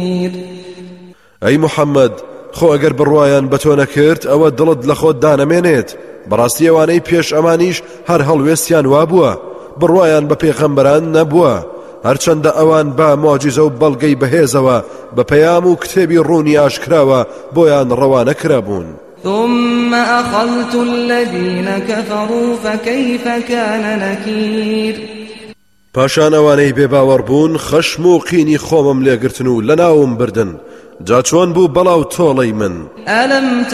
ئەی محەممەد خۆ ئەگەر بڕوایان بە تۆ نەکرد ئەوە دڵت لە خۆت دانەمێنێت بەڕاستی ئەوانەی پێش ئەمانیش هەر هەڵوێستیان وابووە بڕوایان بە پێغەمبەران نەبووە هەرچەندە ئەوان بە مۆجیزە و بەڵگەی بەهێزەوە بە پەیام و کتێبی ڕوونی ئاشکراوە بۆیان ڕەوانە کرابوون ثم أخذت الذين كفروا فكيف كان نكير پاشان ئەوانەی بێباوەڕ بوون خەشم و قینی خۆمم لێگرتن و لە ناوم بردن جا چۆن بوو بەڵاو تۆڵەی من